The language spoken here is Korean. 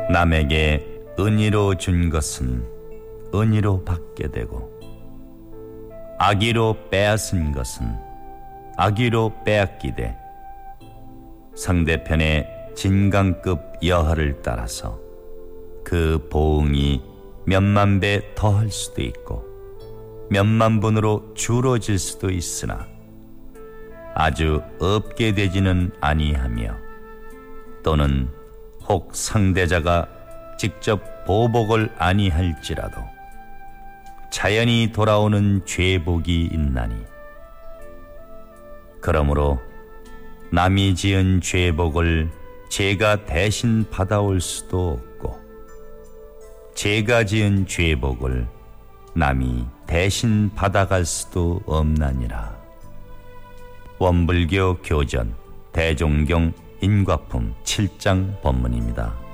남에게 은혜로 준 것은 은혜로 받게 되고 악의로 빼앗은 것은 악의로 빼앗기되 상대편의 진강급 여하를 따라서 그 보응이 몇만 배 더할 수도 있고 몇만 분으로 줄어질 수도 있으나 아주 없게 되지는 아니하며 또는 혹 상대자가 직접 보복을 아니할지라도 자연히 돌아오는 죄복이 있나니 그러므로 남이 지은 죄복을 제가 대신 받아올 수도 없고 제가 지은 죄복을 남이 대신 받아갈 수도 없나니라. 원불교 교전 대종경 인과품 7장 법문입니다.